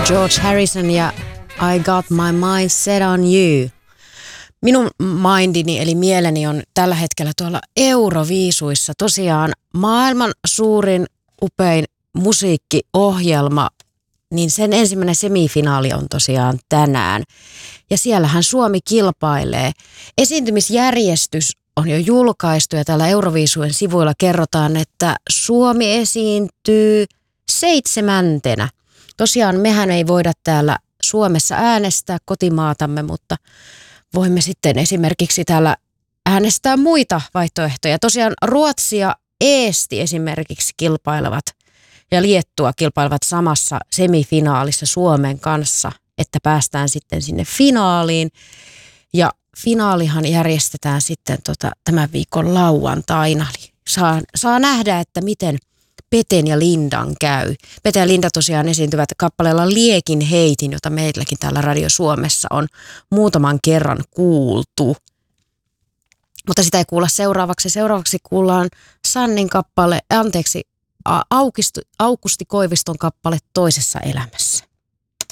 George Harrison ja I Got My Mind Set On You. Minun mindini eli mieleni on tällä hetkellä tuolla Euroviisuissa. Tosiaan maailman suurin, upein musiikkiohjelma, niin sen ensimmäinen semifinaali on tosiaan tänään. Ja siellähän Suomi kilpailee. Esiintymisjärjestys on jo julkaistu ja täällä Euroviisujen sivuilla kerrotaan, että Suomi esiintyy 7. Tosiaan mehän ei voida täällä Suomessa äänestää kotimaatamme, mutta voimme sitten esimerkiksi täällä äänestää muita vaihtoehtoja. Tosiaan Ruotsi ja Eesti esimerkiksi kilpailevat ja Liettua kilpailevat samassa semifinaalissa Suomen kanssa, että päästään sitten sinne finaaliin. Ja finaalihan järjestetään sitten tämän viikon lauantaina. Saa nähdä, että miten Peten ja Lindan käy. Pete ja Linda tosiaan esiintyvät kappaleella Liekin heitin, jota meilläkin täällä Radio Suomessa on muutaman kerran kuultu. Mutta sitä ei kuulla seuraavaksi. Seuraavaksi kuullaan Sannin kappale, Aukusti Koiviston kappale Toisessa elämässä.